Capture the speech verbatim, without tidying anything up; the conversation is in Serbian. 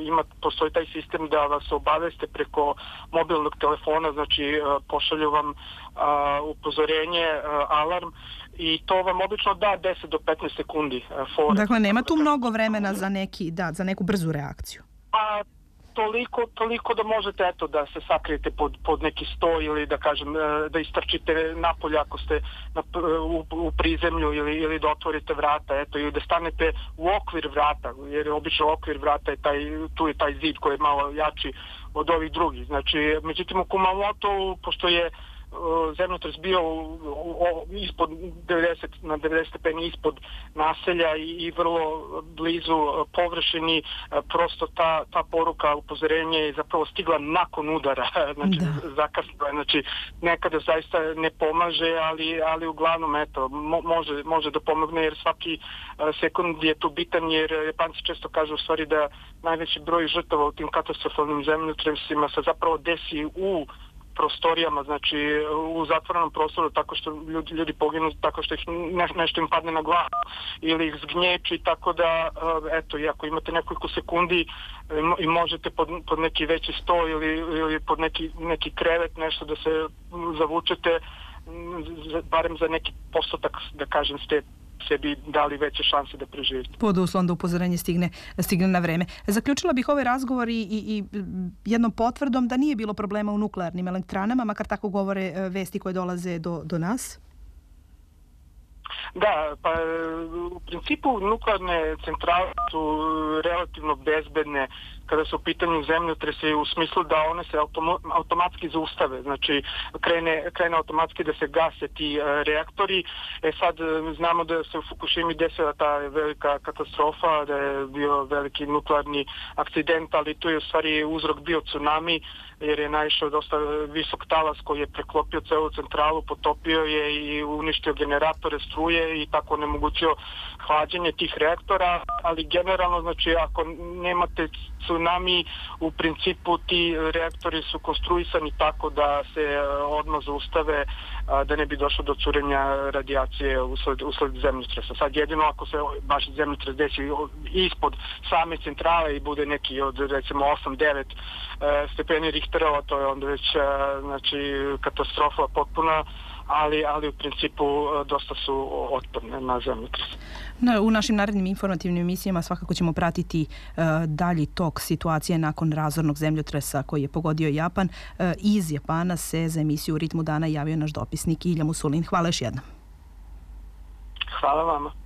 ima, postoji taj sistem da vas obaveste preko mobilnog telefona, znači pošalju vam upozorenje, alarm, i to vam obično da deset do petnaest sekundi. Fore. Dakle, nema tu mnogo vremena za, neki, da, za neku brzu reakciju. Pa, toliko, toliko da možete eto, da se sakrijete pod, pod neki sto ili da kažem da istrčite napolje ako ste na, u, u prizemlju ili, ili da otvorite vrata eto, ili da stanete u okvir vrata, jer obično okvir vrata je taj, tu je taj zid koji je malo jači od ovih drugih. Znači, međutim u Kumamotu, pošto je zemljotres bio ispod devedeset na devedeset stepeni ispod naselja i, i vrlo blizu površini, prosto ta, ta poruka, upozorenje je zapravo stigla nakon udara, znači zakasnila, znači nekada zaista ne pomaže, ali, ali uglavnom eto, mo, može, može da pomogne jer svaki sekund je tu bitan, jer Japanci često kažu u stvari da najveći broj žrtava u tim katastrofalnim zemljotresima se zapravo desi u prostorijama, znači u zatvorenom prostoru, tako što ljudi, ljudi poginu, tako što ih ne, nešto im padne na glavu ili ih zgnječi, tako da, eto, i ako imate nekoliko sekundi i možete pod, pod neki veći sto ili, ili pod neki, neki krevet, nešto da se zavučete, barem za neki postotak, da kažem, ste sebi dali veće šanse da preživite. Pod uslovom da upozorenje stigne, stigne na vreme. Zaključila bih ovaj razgovor i, i, i jednom potvrdom da nije bilo problema u nuklearnim elektranama, makar tako govore vesti koje dolaze do, do nas. Da, pa u principu nuklearne centrale su relativno bezbedne kada su u pitanju zemljotrese u smislu da one se automo, automatski zaustave, znači krene, krene automatski da se gase ti uh, reaktori. E sad znamo da se u Fukushimi desila ta velika katastrofa, da je bio veliki nuklearni akcident, ali tu je u stvari uzrok bio tsunami, jer je naišao dosta visok talas koji je preklopio celu centralu, potopio je i uništio generatore struje i tako onemogućio hlađenje tih reaktora, ali generalno, znači, ako nemate tsunami, u principu ti reaktori su konstruisani tako da se odmah zaustave, da ne bi došlo do curenja radijacije usled, usled zemljotresa. Sad jedino ako se baš zemljotres desi ispod same centrale i bude neki od recimo osam devet stepeni Richterova, to je onda već znači, katastrofa potpuna, ali, ali u principu dosta su otporne na zemljotres. No, u našim narednim informativnim emisijama svakako ćemo pratiti uh, dalji tok situacije nakon razornog zemljotresa koji je pogodio Japan. Uh, iz Japana se za emisiju U ritmu dana javio naš dopisnik Ilja Musulin. Hvala još jednom. Hvala vama.